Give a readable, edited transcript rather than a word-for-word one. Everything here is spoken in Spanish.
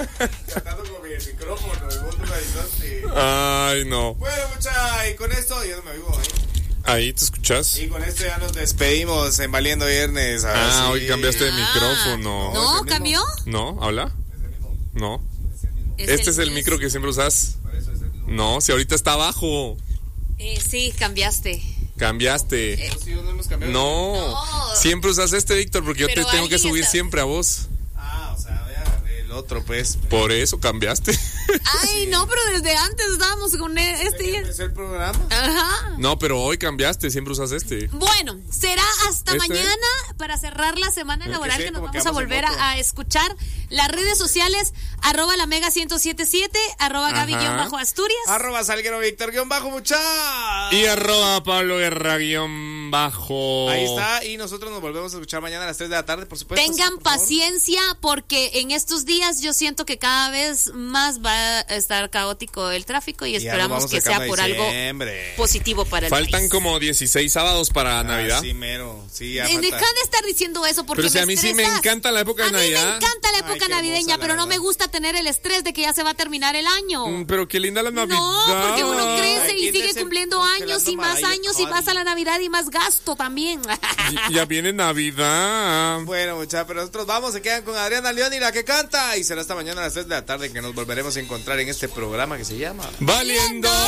Tratando con mi micrófono, y vos te lo avisaste. Ay, no. Bueno, mucha, y con esto, yo no me vivo ahí. Ahí te escuchas. Y con esto ya nos despedimos en Valiendo Viernes. Hoy cambiaste de micrófono. ¿No? ¿Cambió? ¿No? ¿Habla? No. Es Este es el micro que siempre usas. No, si ahorita está abajo. Sí, cambiaste. Cambiaste. Sí, no hemos cambiado. No. Siempre usas este, Víctor, porque yo te Pero tengo que alguien subir está- siempre a vos. O sea, vea, el otro, pues. Por eso cambiaste. Ay, no, pero desde antes estábamos con este. ¿Es el programa? Ajá. No, pero hoy cambiaste, siempre usas este. Bueno, será hasta ¿Este? mañana para cerrar la semana laboral sí, que nos como que vamos a vamos en volver moto. a escuchar. Las redes sociales, @lamega1077, @Gaby-Asturias. @Salguero Víctor _mucha. Y @Pablo Guerra _. Ahí está, y nosotros nos volvemos a escuchar mañana a las 3 de la tarde, por supuesto. Tengan Sí, por favor. paciencia porque en estos días yo siento que cada vez más va a estar caótico el tráfico y Ya nos esperamos vamos que sea acercando por a algo diciembre. positivo para el Faltan país. como 16 sábados para Navidad. Sí, mero. Sí, ya Dejan falta. de estar diciendo eso porque Pero si me a mí sí me estresas. encanta la época de A mí Navidad. me encanta la época Ay, qué navideña, hermosa, la pero no me verdad. gusta tener el estrés de que ya se va a terminar el año. Pero qué linda la Navidad. No, porque uno crece Hay que y irse sigue cumpliendo años y más años y pasa la Navidad y más gasto también. Ya viene Navidad. Bueno, muchachos, pero nosotros vamos, se quedan con Adriana León y la que canta. Y será hasta mañana a las 3 de la tarde que nos volveremos a encontrar en este programa que se llama Valiendo